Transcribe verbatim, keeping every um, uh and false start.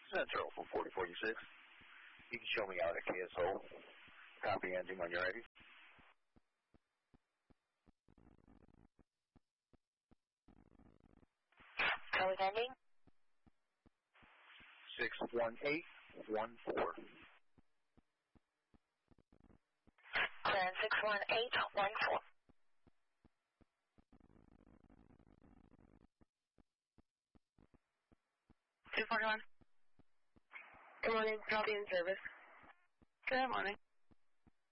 Central for forty forty-six. You can show me out at K S O. Copy engine when you're ready. Code ending? six one eight one four. Clearance six one eight one four. two forty-one. Good morning, I'll be in service. Good morning.